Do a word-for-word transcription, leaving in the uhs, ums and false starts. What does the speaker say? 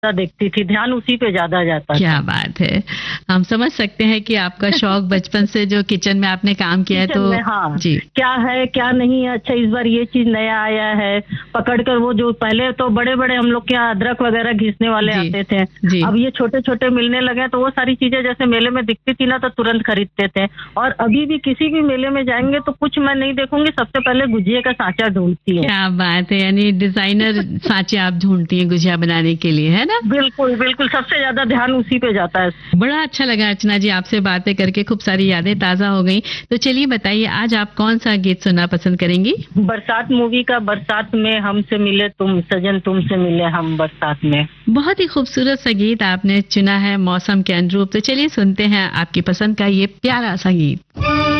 देखती थी, ध्यान उसी पे ज्यादा जाता क्या था। बात है। हम समझ सकते हैं कि आपका शौक बचपन से जो किचन में आपने काम किया है किचन तो में, हाँ, जी क्या है क्या नहीं है, अच्छा इस बार ये चीज नया आया है, पकड़ कर वो जो पहले तो बड़े बड़े हम लोग के यहाँ अदरक वगैरह घिसने वाले जी आते थे, जी अब ये छोटे छोटे मिलने लगे हैं, तो वो सारी चीजें जैसे मेले में दिखती थी ना तो तुरंत खरीदते थे। और अभी भी किसी भी मेले में जाएंगे तो कुछ मैं नहीं देखूंगी, सबसे पहले गुजिया का सांचा ढूंढती हूँ। क्या बात है, यानी डिजाइनर सांचे आप ढूंढती हैं गुजिया बनाने के लिए, है ना? बिल्कुल बिल्कुल, सबसे ज्यादा ध्यान उसी पे जाता है। बड़ा अच्छा लगा अर्चना जी आपसे बातें करके, खूब सारी यादें ताजा हो गई। तो चलिए बताइए आज आप कौन सा गीत सुनना पसंद करेंगी? बरसात मूवी का बरसात में हमसे मिले तुम सजन, तुमसे मिले हम बरसात में। बहुत ही खूबसूरत सा गीत आपने चुना है मौसम के अनुरूप। तो चलिए सुनते हैं आपकी पसंद का ये प्यारा सा गीत।